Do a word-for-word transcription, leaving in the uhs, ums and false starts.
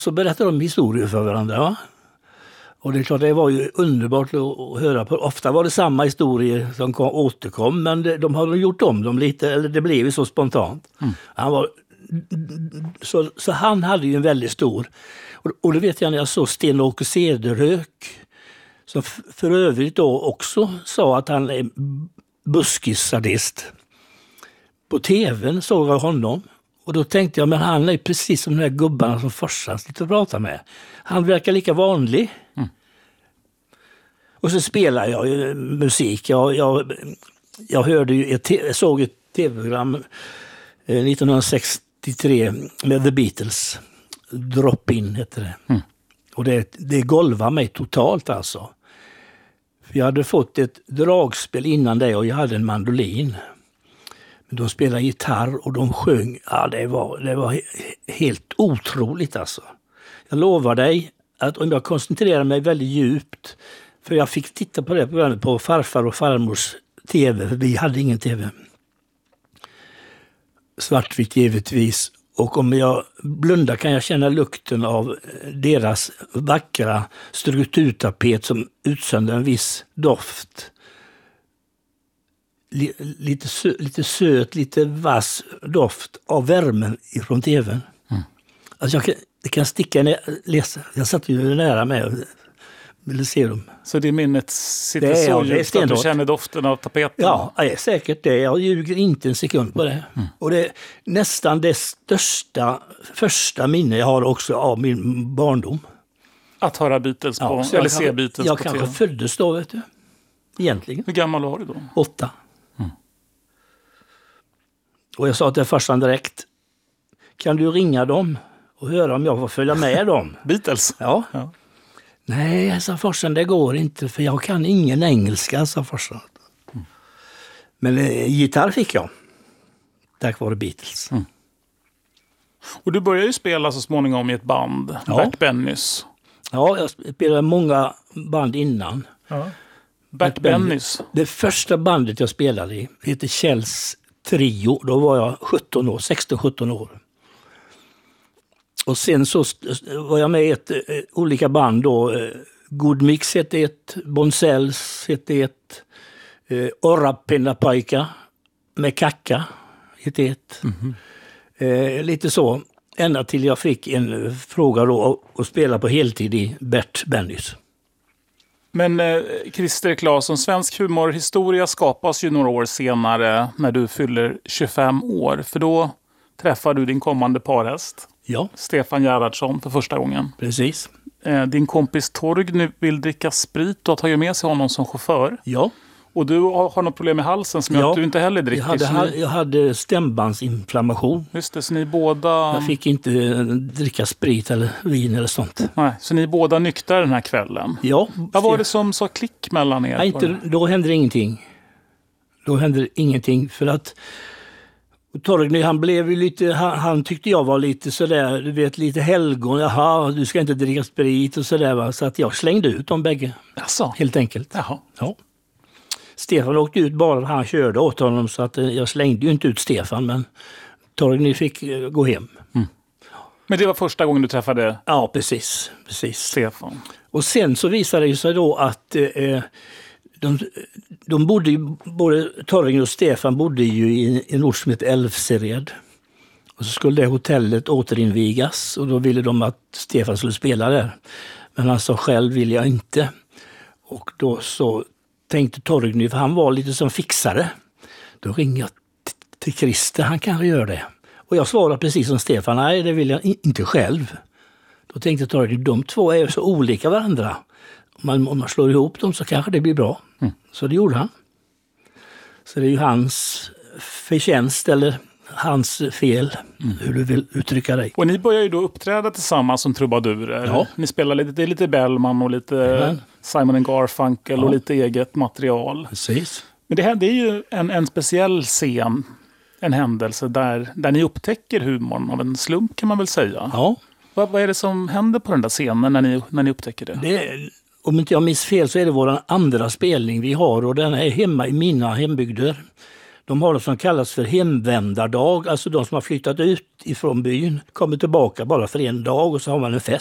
Så berättade de historier för varandra. Va? Och det är klart, det var ju underbart att höra på. Ofta var det samma historier som kom, återkom, men det, de hade gjort om dem lite, eller det blev ju så spontant. Mm. Han var, så, så han hade ju en väldigt stor, och, och det vet jag när jag såg Sten-Åke Cederhök, som f- för övrigt då också sa att han är buskissadist. På tvn såg jag honom. Och då tänkte jag, men han är precis som de här gubbarna som Forsan sitter och pratar med. Han verkar lika vanlig. Mm. Och så spelar jag ju musik. Jag, jag, jag hörde ju ett, jag såg ett tv-program eh, nittonhundrasextiotre med The Beatles. Drop In heter det. Mm. Och det, det golvade mig totalt alltså. För jag hade fått ett dragspel innan det och jag hade en mandolin. De spelade gitarr och de sjöng. Ja, det var, det var helt otroligt alltså. Jag lovar dig att om jag koncentrerar mig väldigt djupt, för jag fick titta på det programmet på farfar och farmors tv, för vi hade ingen tv. Svartvitt givetvis. Och om jag blundar kan jag känna lukten av deras vackra strukturtapet som utsöndrar en viss doft. Lite, sö, lite söt, lite vass doft av värmen ifrån tvn. Mm. Alltså jag kan, det kan sticka när jag läser. Jag satt ju nära med och ville se dem. Så det minnet sitter det är, så ja, djupt att du känner doften av tapeten? Ja, det är säkert det. Jag ljuger inte en sekund på det. Mm. Och det är nästan det största, första minne jag har också av min barndom. Att höra Beatles på, ja, eller se Beatles jag på Jag T V. kanske föddes då, vet du. Egentligen. Hur gammal var du då? Åtta. Mm. Och jag sa till farsan direkt, kan du ringa dem och höra om jag får följa med dem? Beatles? Ja. ja. Nej, sa farsan, det går inte för jag kan ingen engelska, sa farsan. Mm. Men eh, gitarr fick jag. Tack vare Beatles. Mm. Och du började ju spela så småningom i ett band, ja. Bert Bennys. Ja, jag spelade många band innan. Ja. Bert Bennys. Det första bandet jag spelade i heter Kjells Trio. Då var jag sjutton år, sexton sjutton år. Och sen så var jag med i ett, eh, olika band då. Eh, Good Mix hette ett, Bonsells hette ett, eh, Orrapennapaika med Kacka hette ett. Mm-hmm. Eh, lite så. Ända till jag fick en fråga då att spela på heltid i Bert Bennys. Men eh, Christer Claesson, svensk humorhistoria skapas ju några år senare när du fyller tjugofem år. För då träffar du din kommande parhäst, ja. Stefan Gerhardsson, för första gången. Precis. Eh, din kompis Torgny vill dricka sprit och har tagit med sig honom som chaufför. Ja. Och du har, har något problem med halsen som ja. att du inte heller dricker. Jag hade, jag hade stämbandsinflammation. Just det, så ni båda... Jag fick inte dricka sprit eller vin eller sånt. Nej, så ni båda nyktra den här kvällen? Ja. Vad var det som sa klick mellan er? Nej, inte, då hände det ingenting. Då hände det ingenting för att Torgny, han blev ju lite, han, han tyckte jag var lite sådär, du vet, lite helgon. Jaha, du ska inte dricka sprit och sådär, va. Så att jag slängde ut dem bägge. Jaså? Helt enkelt. Jaha. Ja. Stefan åkte ut bara han körde åt honom, så att jag slängde ju inte ut Stefan, men Torgny fick gå hem. Mm. Men det var första gången du träffade? Ja, precis. precis. Stefan. Och sen så visade det sig då att eh, de, de bodde ju, både Torgny och Stefan bodde ju i en ort som heter Älvsered. Och så skulle det hotellet återinvigas och då ville de att Stefan skulle spela där. Men han sa själv vill jag inte. Och då så tänkte Torgny, för han var lite som fixare. Då ringde jag t- till Christer, han kanske gör det. Och jag svarade precis som Stefan, nej det vill jag in- inte själv. Då tänkte Torgny, de två är så olika varandra. Om man, om man slår ihop dem så kanske det blir bra. Mm. Så det gjorde han. Så det är ju hans förtjänst eller hans fel, mm. hur du vill uttrycka dig. Och ni börjar ju då uppträda tillsammans som trubadurer. Ja. Ni spelar lite, det är lite Bellman och lite mm. Simon and Garfunkel ja. och lite eget material. Precis. Men det här det är ju en, en speciell scen, en händelse där, där ni upptäcker humorn av en slump kan man väl säga. Ja. Vad, vad är det som händer på den där scenen när ni, när ni upptäcker det? det är, om inte jag minns fel så är det vår andra spelning vi har och den är hemma i mina hembygder. De har något som kallas för hemvändardag, alltså de som har flyttat ut ifrån byn kommer tillbaka bara för en dag och så har man en fest.